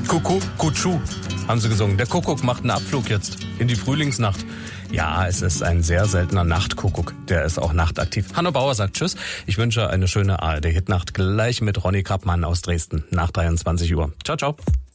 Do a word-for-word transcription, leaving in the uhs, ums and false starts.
Kuckuck, Kutschu, haben sie gesungen. Der Kuckuck macht einen Abflug jetzt in die Frühlingsnacht. Ja, es ist ein sehr seltener Nachtkuckuck. Der ist auch nachtaktiv. Hanno Bauer sagt Tschüss. Ich wünsche eine schöne A R D-Hitnacht gleich mit Ronny Kappmann aus Dresden nach dreiundzwanzig Uhr. Ciao, ciao.